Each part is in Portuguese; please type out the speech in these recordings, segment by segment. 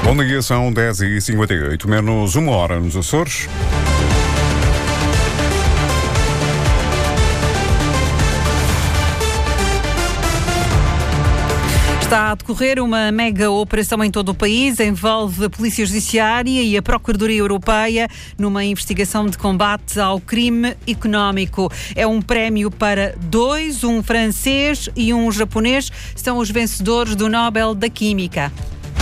Bom dia, são 10h58, menos uma hora nos Açores. Está a decorrer uma mega operação em todo o país, envolve a Polícia Judiciária e a Procuradoria Europeia numa investigação de combate ao crime económico. É um prémio para dois, um francês e um japonês, são os vencedores do Nobel da Química.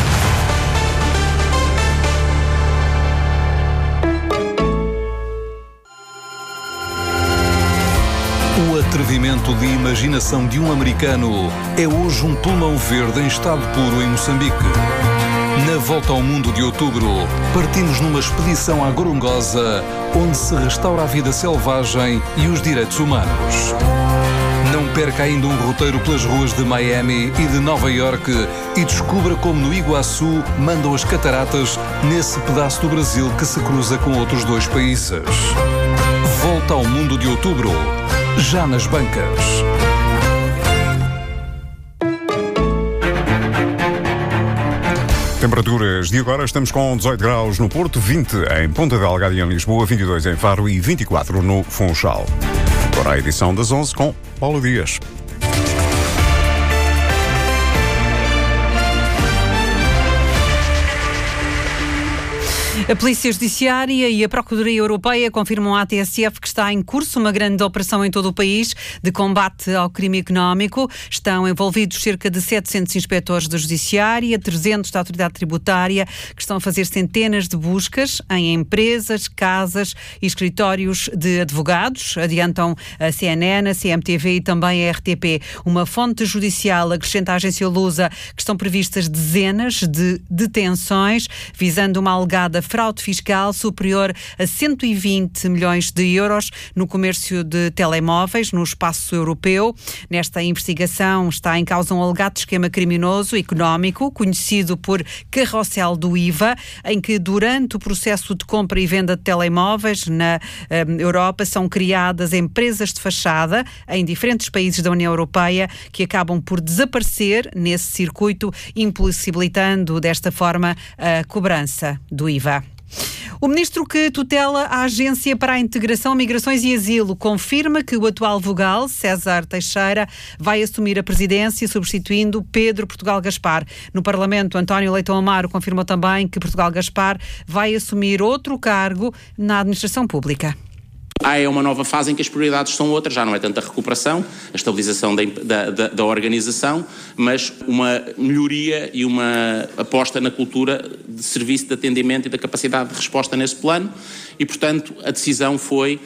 O atrevimento de imaginação de um americano é hoje um pulmão verde em estado puro em Moçambique. Na volta ao mundo de outubro, partimos numa expedição à Gorongosa, onde se restaura a vida selvagem e os direitos humanos. Não perca ainda um roteiro pelas ruas de Miami e de Nova Iorque e descubra como no Iguaçu mandam as cataratas nesse pedaço do Brasil que se cruza com outros dois países. Volta ao mundo de outubro. Já nas bancas. Temperaturas de agora, estamos com 18 graus no Porto, 20 em Ponta Delgada e em Lisboa, 22 em Faro e 24 no Funchal. Agora a edição das 11 com Paulo Dias. A Polícia Judiciária e a Procuradoria Europeia confirmam à TSF que está em curso uma grande operação em todo o país de combate ao crime económico. Estão envolvidos cerca de 700 inspectores da Judiciária, 300 da Autoridade Tributária, que estão a fazer centenas de buscas em empresas, casas e escritórios de advogados. Adiantam a CNN, a CMTV e também a RTP. Uma fonte judicial acrescenta à agência Lusa que estão previstas dezenas de detenções visando uma alegada fraude fiscal superior a 120 milhões de euros no comércio de telemóveis no espaço europeu. Nesta investigação está em causa um alegado esquema criminoso económico, conhecido por carrossel do IVA, em que durante o processo de compra e venda de telemóveis na Europa são criadas empresas de fachada em diferentes países da União Europeia que acabam por desaparecer nesse circuito, impossibilitando desta forma a cobrança do IVA. O ministro que tutela a Agência para a Integração, Migrações e Asilo confirma que o atual vogal, César Teixeira, vai assumir a presidência, substituindo Pedro Portugal Gaspar. No Parlamento, António Leitão Amaro confirmou também que Portugal Gaspar vai assumir outro cargo na administração pública. É uma nova fase em que as prioridades são outras, já não é tanto a recuperação, a estabilização da organização, mas uma melhoria e uma aposta na cultura de serviço de atendimento e da capacidade de resposta nesse plano e, portanto, a decisão foi,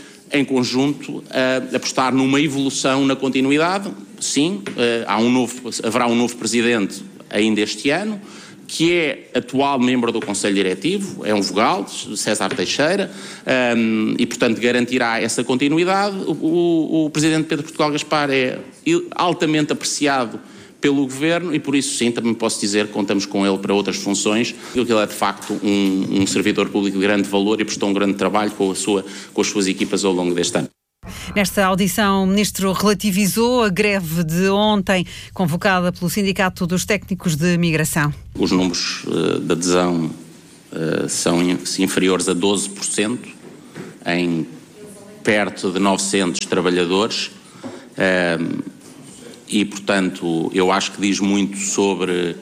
em conjunto, apostar numa evolução na continuidade. Sim, haverá um novo presidente ainda este ano, que é atual membro do Conselho Diretivo, é um vogal, César Teixeira, e, portanto, garantirá essa continuidade. O Presidente Pedro Portugal Gaspar é altamente apreciado pelo Governo e, por isso, sim, também posso dizer que contamos com ele para outras funções. Ele é, de facto, um servidor público de grande valor e prestou um grande trabalho com as suas equipas ao longo deste ano. Nesta audição, o Ministro relativizou a greve de ontem, convocada pelo Sindicato dos Técnicos de Migração. Os números de adesão são inferiores a 12%, em perto de 900 trabalhadores, e, portanto, eu acho que diz muito sobre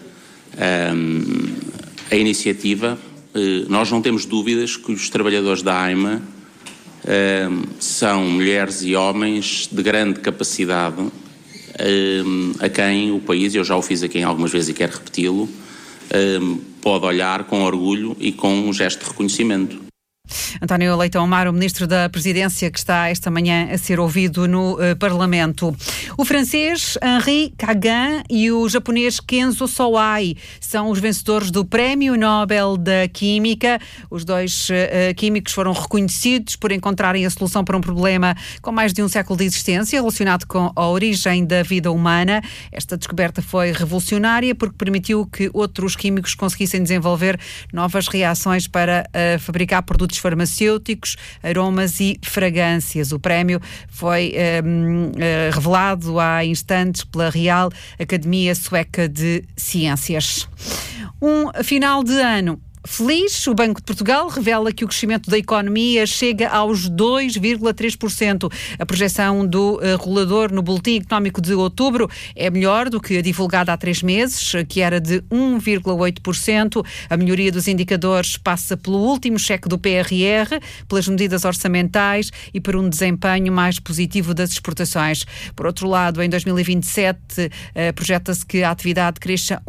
a iniciativa. Nós não temos dúvidas que os trabalhadores da AIMA são mulheres e homens de grande capacidade a quem o país, eu já o fiz aqui algumas vezes e quero repeti-lo, pode olhar com orgulho e com um gesto de reconhecimento. António Leitão Amaro, Ministro da Presidência, que está esta manhã a ser ouvido no Parlamento. O francês Henri Cagan e o japonês Kenzo Sawai são os vencedores do Prémio Nobel da Química. Os dois químicos foram reconhecidos por encontrarem a solução para um problema com mais de um século de existência, relacionado com a origem da vida humana. Esta descoberta foi revolucionária porque permitiu que outros químicos conseguissem desenvolver novas reações para fabricar produtos farmacêuticos, aromas e fragrâncias. O prémio foi revelado há instantes pela Real Academia Sueca de Ciências. Um final de ano feliz. O Banco de Portugal revela que o crescimento da economia chega aos 2,3%. A projeção do regulador no Boletim Económico de outubro é melhor do que a divulgada há 3 meses, que era de 1,8%. A melhoria dos indicadores passa pelo último cheque do PRR, pelas medidas orçamentais e por um desempenho mais positivo das exportações. Por outro lado, em 2027, projeta-se que a atividade cresça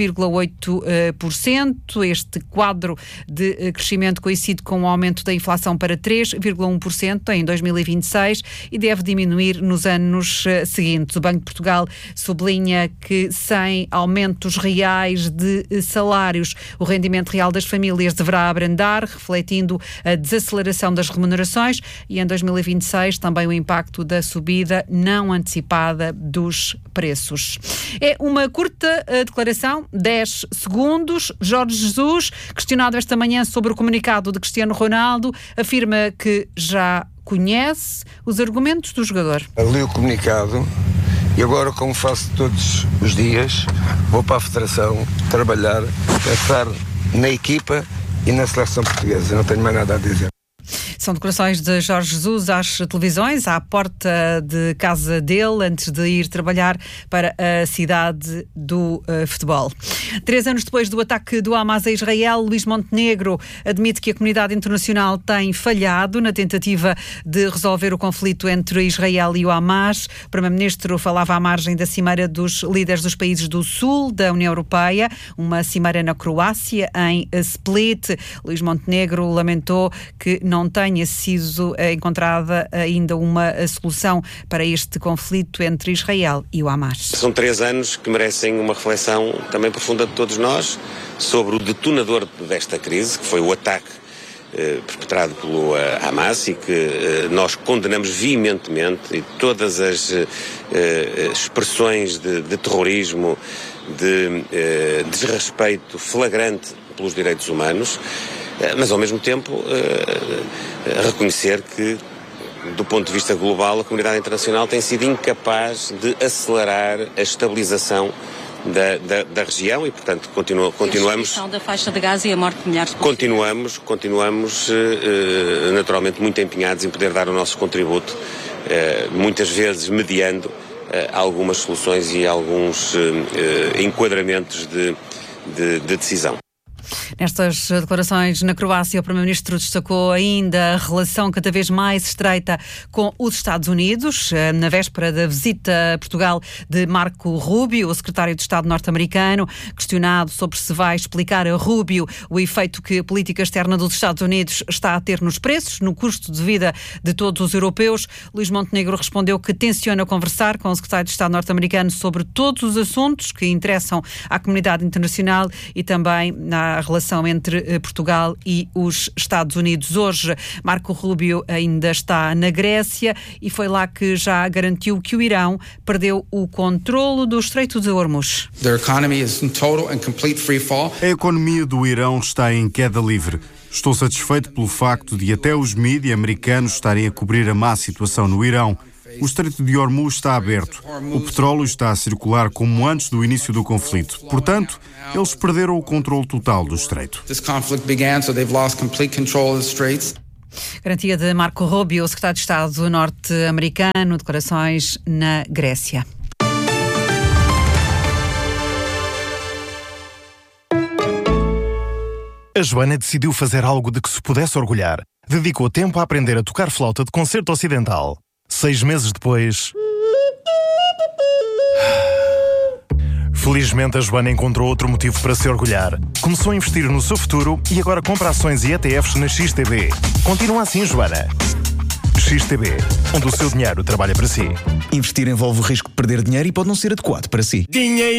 1,8%. Este quadro de crescimento coincide com o aumento da inflação para 3,1% em 2026 e deve diminuir nos anos seguintes. O Banco de Portugal sublinha que sem aumentos reais de salários, o rendimento real das famílias deverá abrandar, refletindo a desaceleração das remunerações e em 2026 também o impacto da subida não antecipada dos preços. É uma curta declaração, 10 segundos. Jorge Jesus, questionado esta manhã sobre o comunicado de Cristiano Ronaldo, afirma que já conhece os argumentos do jogador. Li o comunicado e agora, como faço todos os dias, vou para a Federação trabalhar, pensar na equipa e na seleção portuguesa. Não tenho mais nada a dizer. São declarações de Jorge Jesus às televisões, à porta de casa dele, antes de ir trabalhar para a cidade do futebol. 3 anos depois do ataque do Hamas a Israel, Luís Montenegro admite que a comunidade internacional tem falhado na tentativa de resolver o conflito entre Israel e o Hamas. O Primeiro-Ministro falava à margem da cimeira dos líderes dos países do Sul da União Europeia, uma cimeira na Croácia, em Split. Luís Montenegro lamentou que não tenha sido encontrada ainda uma solução para este conflito entre Israel e o Hamas. São 3 anos que merecem uma reflexão também profunda de todos nós sobre o detonador desta crise, que foi o ataque perpetrado pelo Hamas e que nós condenamos veementemente, e todas as expressões de terrorismo, de desrespeito flagrante pelos direitos humanos, mas ao mesmo tempo reconhecer que, do ponto de vista global, a comunidade internacional tem sido incapaz de acelerar a estabilização da região e, portanto, continuamos a da faixa de Gaza e a morte de milhares de pessoas. Continuamos naturalmente muito empenhados em poder dar o nosso contributo, muitas vezes mediando algumas soluções e alguns enquadramentos de decisão. Nestas declarações na Croácia, o Primeiro-Ministro destacou ainda a relação cada vez mais estreita com os Estados Unidos. Na véspera da visita a Portugal de Marco Rubio, o secretário de Estado norte-americano, questionado sobre se vai explicar a Rubio o efeito que a política externa dos Estados Unidos está a ter nos preços, no custo de vida de todos os europeus, Luís Montenegro respondeu que tenciona conversar com o secretário de Estado norte-americano sobre todos os assuntos que interessam à comunidade internacional e também na relação entre Portugal e os Estados Unidos. Hoje, Marco Rubio ainda está na Grécia e foi lá que já garantiu que o Irão perdeu o controlo do Estreito de Hormuz. A economia do Irão está em queda livre. Estou satisfeito pelo facto de até os mídias americanos estarem a cobrir a má situação no Irão. O Estreito de Hormuz está aberto. O petróleo está a circular como antes do início do conflito. Portanto, eles perderam o controle total do Estreito. Garantia de Marco Rubio, o secretário de Estado norte-americano, declarações na Grécia. A Joana decidiu fazer algo de que se pudesse orgulhar. Dedicou tempo a aprender a tocar flauta de concerto ocidental. 6 meses depois... Felizmente, a Joana encontrou outro motivo para se orgulhar. Começou a investir no seu futuro e agora compra ações e ETFs na XTB. Continua assim, Joana. XTB, onde o seu dinheiro trabalha para si. Investir envolve o risco de perder dinheiro e pode não ser adequado para si.